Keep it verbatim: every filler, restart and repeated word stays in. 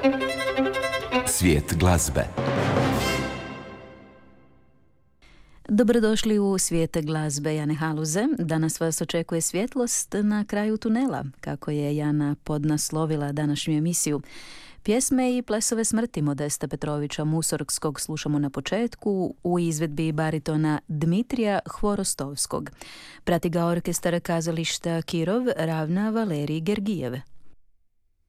Svijet glazbe. Dobrodošli u Svijet glazbe Jane Haluze. Danas vas očekuje svjetlost na kraju tunela, kako je Jana podnaslovila današnju emisiju. Pjesme i plesove smrti Modesta Petrovića Musorgskog slušamo na početku u izvedbi baritona Dmitrija Hvorostovskog. Prati ga orkestar kazališta Kirov ravna Valerij Gergijev.